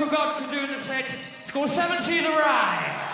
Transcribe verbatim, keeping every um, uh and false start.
forgot to do in the set. It's called Seven Seas of Rye.